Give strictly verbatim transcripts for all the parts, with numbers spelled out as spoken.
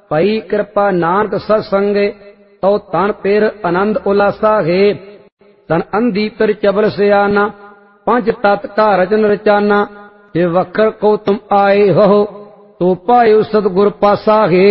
पई कृपा नानक सत्संगे तो तन पेर आनंद उल्लासा है। तन अंधी पर चबल सियाना पंच तत् का रचन रचाना जे वखर को तुम आए हो तो पायो सतगुर पासा है।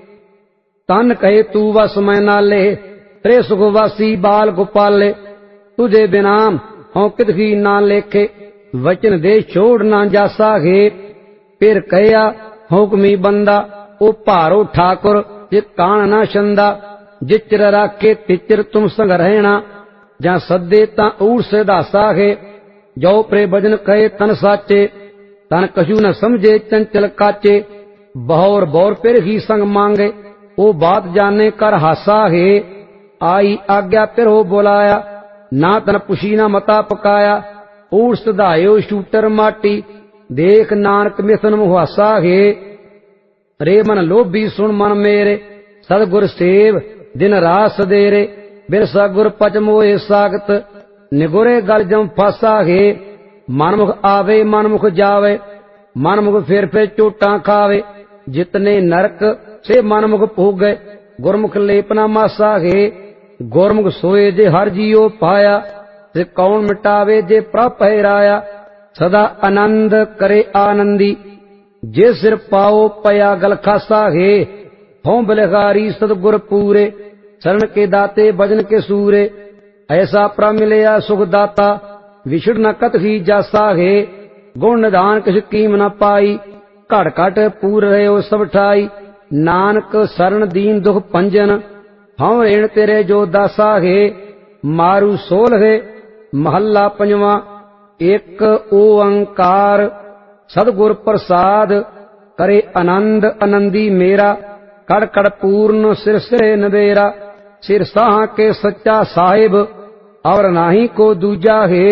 तन कहे तू वस मैं नाले त्रे सुखवासी बाल गोपाले तुझे बिना हों कितही ना लेखे वचन दे छोड़ ना जासा है। फिर कया हुक्मी बंदा ओ भारो ठाकुर जे कान ना छंदा जिचर राखे तिचर तुम संग रहना जा सदे ता ऊर से दासा है। जो प्रे भजन कहे तन साचे तन कछु न समझे चंचल काचे बहौर बौर फिर ही संग मांगे ओ बात जाने कर हासा है। आई आज्ञा फिर हो बुलाया ना तन पुशी ना मता पकाया ऊर सधायो शूटर माटी देख नानक मिथन मुहासा है। रे मन लोभी सुन मन मेरे सतगुर सेव दिन रात सदेरे बिरसा गुर पच मोए सागत निगुरे गल जम फासा है। मनमुख आवे मनमुख जावे मनमुख फिर फिर चोटा खावे जितने नरक से मनमुख भोगे गुरमुख लेपना मासा है। गुरमुख सोए जे हर जियो पाया जे कौन मिटावे जे प्रभ हैराया सदा आनंद करे आनंदी जे सिर पाओ पया गल खासा है। हों बलगारी सतगुर पूरे शरण के दाते भजन के सूरे ऐसा प्रभ मिलया सुख दाता विछड़ न कत ही जासा है। गुण निधान किस कीम न पाई घट घट पूर रहे हो सब ठाई नानक शरण दीन दुख पंजन हम रेण तेरे जो दासा है। मारू सोल है महला पंजवा एक ओंकार सतगुर प्रसाद करे आनंद आनंदी मेरा कड़ कड़ पूर्ण सिर सिरे नबेरा सिर साह के सच्चा साहिब और नाही को दूजा है।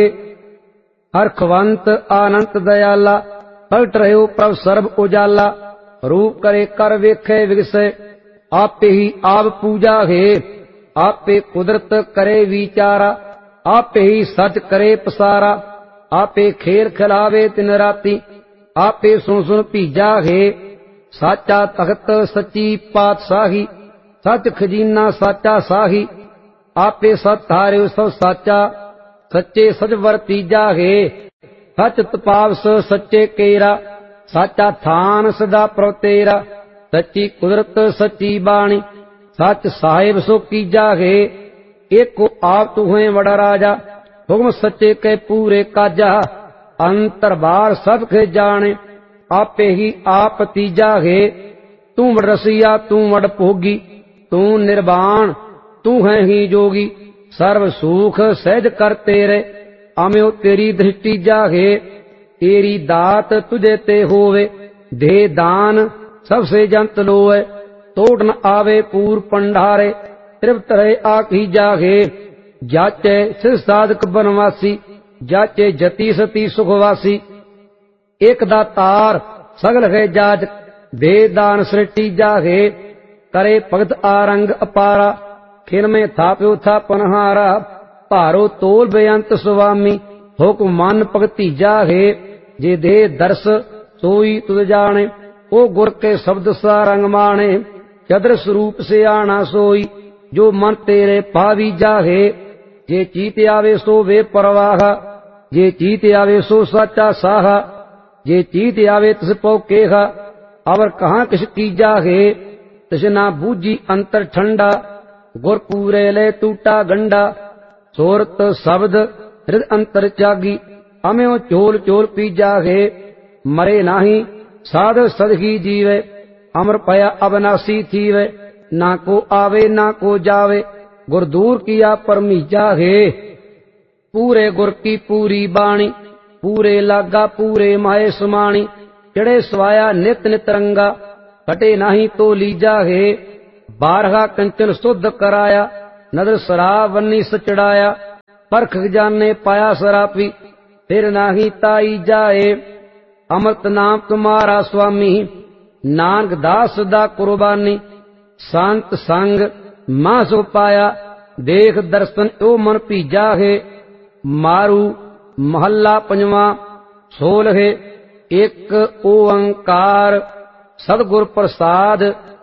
हरखवंत आनंत दयाला पलट रहे प्रभ सर्व उजाला रूप करे कर वेखे विगसे आपे ही आप पूजा है। आपे कुदरत करे विचारा आपे ही सच करे पसारा आपे खेल खिलावे दिन राती आपे सुन सुन भीजा है। साचा तख्त सच्ची पातशाही सच खजीना साचा साही आपे सत धारे सब साचा सच्चे सच वरतीजा है। सच तपावस सच्चे केरा साचा थान सदा प्रतेरा सच्ची कुदरत सच्ची बाणी सच साहिब सो कीजा है। एको आप तू है बड़ा राजा हुक्म सच्चे के पूरे काजा अंतर बार सब के जाने आपे ही आप तीजा है। तू वड रसिया तू वड भोगी तू निर्वाण तू है ही जोगी सर्व सुख सहज कर तेरे आम्यो तेरी दृष्टि जागे तेरी दात तुझे ते होवे दे दान सबसे जंत लोए तोड़ न आवे पूर पंडारे तृप्त रहे आखी जागे जाचे सिर साधक बनवासी जाचे जति सती सुखवासी एक दातार सगल है जाज दे दान सृष्टि जागे करे भगत आरंग अपारा खिन में थाप्यो था पनहारा भारो तोल बेअंत स्वामी हुक्म मन भगति जागे जे दे दर्श सोई तुझ जाने ओ गुर के शब्द सा रंग माने चद्र स्वरूप से आना सोई जो मन तेरे पावी जागे जे चीत आवे सो वे परवाह जे चीत आवे सो साचा साहा जे चीत आवे तिस पौ केहा अवर कहाँ किस की जागे तिस ना बूझी अंतर ठंडा गुर पूरे ले टूटा गंडा सोरत शब्द हृद अंतर जागी अम्यो चोल चोल पी जागे मरे नाही साध सदगी जीवे अमर पया अविनाशी थीवे ना को आवे ना को जावे गुर दूर किया परमी जागे पूरे गुर की पूरी बाणी पूरे लागा पूरे माए सुमाणी चढ़े स्वाया नित नित रंगा कटे नाही तो लीजा है बारहा कंचन शुद्ध कराया नदर शराब वन्नी सचड़ाया परख जाने पाया सरापी फिर नाही ताई जाए अमृत नाम तुम्हारा स्वामी नानक दास दा कुर्बानी शांत संग मां सो पाया देख दर्शन ओ मन पीजा है मारू महला पंजवा सोल है एक ओंकार सदगुर प्रसाद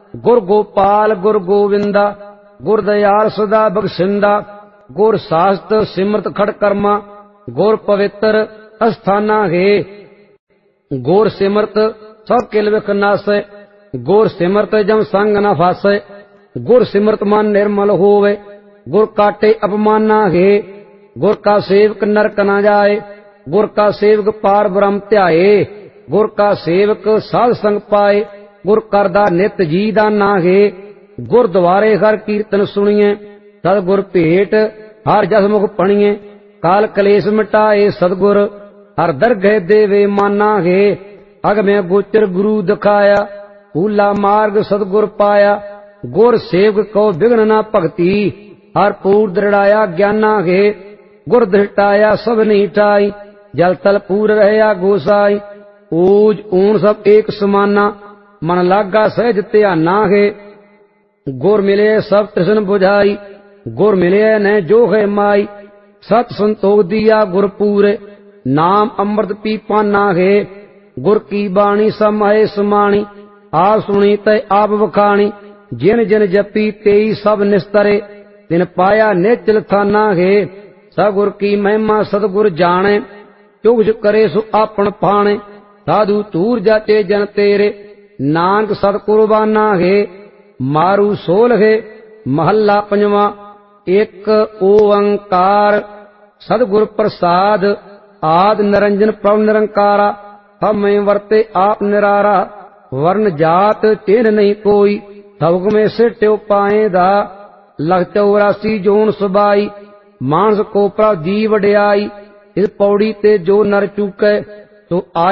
ਗੁਰ ਗੋਪਾਲ ਗੁਰ ਗੋਵਿੰਦਾ ਗੁਰ ਦਇਆਲ ਸਦਾ ਬਖਸ਼ਿੰਦਾ ਗੁਰ ਸਾਸਤ ਸਿਮਰਤ ਖੜ ਕਰਮਾ ਗੁਰ ਪਵਿੱਤਰ ਅਸਥਾਨਾ ਹੈ ਗੁਰ ਸਿਮਰਤ ਸਭ ਕਿਲ ਵਿਖ ਨਾਸੈ ਗੁਰ ਸਿਮਰਤ ਜਮ ਸੰਗ ਨ ਫਾਸੈ ਗੁਰ ਸਿਮਰਤ ਮਨ ਨਿਰਮਲ ਹੋਵੇ ਗੁਰ ਕਾਟੇ ਅਪਮਾਨਾ ਹੈ ਗੁਰ ਕਾ ਸੇਵਕ ਨਰਕ ਨ ਜਾਏ ਗੁਰ ਕਾ ਸੇਵਕ ਪਾਰ ਬ੍ਰਹਮ ਧਿਆਏ ਗੁਰ ਕਾ ਸੇਵਕ ਸਾਧ ਸੰਗ ਪਾਏ ਗੁਰ ਕਰਦਾ ਨਿਤ ਜੀ ਦਾ ਨਾ ਹੈ ਗੁਰ ਦੁਆਰੇ ਹਰ ਕੀਰਤਨ ਸੁਣੀਏ ਸਦ ਗੁਰ ਭੇਟ ਹਰ ਜਸ ਮੁਖ ਪਣੀਏ ਕਾਲ ਕਲੇਸ਼ ਮਿਟਾਏ ਸਤਗੁਰ ਹਰ ਦਰਗਹਿ ਦੇਵੇ ਮਾਨਾ ਹੈ ਅਗਮੇ ਗੋਚਰ ਗੁਰੂ ਦਿਖਾਇਆ ਭੂਲਾ ਮਾਰਗ ਸਤਗੁਰ ਪਾਇਆ ਗੁਰ ਸੇਵਕ ਕੋ ਬਿਗਨ ਨਾ ਭਗਤੀ ਹਰ ਪੂਰ ਦ੍ਰਿੜਾਇਆ ਗਿਆਨਾ ਹੈ ਗੁਰ ਦ੍ਰਿਟਾਇਆ ਸਭ ਨਹੀਂ ਠਾਈ ਜਲ ਤਲ ਪੂਰ ਰਹਿਆ ਗੋਸਾਈ ਊਜ ਊਣ ਸਭ ਏਕ ਸਮਾਨਾ ਮਨ ਲਾਗਾ ਸਹਿਜ ਧਿਆਨਾ ਹੈ ਗੁਰ ਮਿਲੇ ਸਭ ਤ੍ਰਿਸ਼ਨ ਬੁਝਾਈ ਗੁਰ ਮਿਲੇ ਨੇ ਜੋ ਹੈ ਮਾਈ ਸਤ ਸੰਤੋਖ ਦੀਆ ਗੁਰ ਪੂਰੇ ਨਾਮ ਅੰਮ੍ਰਿਤ ਪੀ ਪਾਨਾ ਹੈ ਗੁਰ ਕੀ ਬਾਣੀ ਸਮਾਏ ਸਮਾਣੀ ਆਪ ਸੁਣੀ ਤੈ ਆਪ ਵਖਾਣੀ ਜਿਨ ਜਿਨ ਜਪੀ ਤੇਈ ਸਭ ਨਿਸਤਰੇ ਤਿਨ ਪਾਇਆ ਨਿਚਲ ਥਾਨਾ ਹੈ ਸਤਿਗੁਰ ਕੀ ਮਹਿਮਾ ਸਤਿਗੁਰ ਜਾਣੇ ਚੁਗਜ ਕਰੇ ਸੋ ਆਪਣ ਪਾਣੇ ਸਾਧੂ ਤੂਰ ਜਾਤੇ ਜਨ ਤੇਰੇ ਨਾਨਕ ਸਤ ਕੁਰਬਾਨਾ ਹੈ ਮਾਰੂ ਸੋਲ ਹੈ ਮਹੱਲਾ ਪੰਜਵਾਂ ਇੱਕ ਓੰਕਾਰ ਸਤਿਗੁਰ ਪ੍ਰਸਾਦ ਆਦ ਨਿਰੰਜਨ ਪ੍ਰਭ ਨਿਰੰਕਾਰਾ ਹਮੇ ਵਰਤੇ ਆਪ ਨਿਰਾਰਾ ਵਰਨ ਜਾਤ ਚਿੰਨ ਨਹੀਂ ਕੋਈ ਸਭ ਮੇ ਸਿਟਿਓ ਪਾਏ ਦਾ ਲਖ ਚੌਰਾਸੀ ਜੋਨ ਸੁਬਾਈ ਮਾਨਸ ਕੋ ਪ੍ਰਭ ਦੀ ਵਡਿਆਈ ਇਸ ਪੌੜੀ ਤੇ ਜੋ ਨਰ ਚੁਕੈ ਸੋ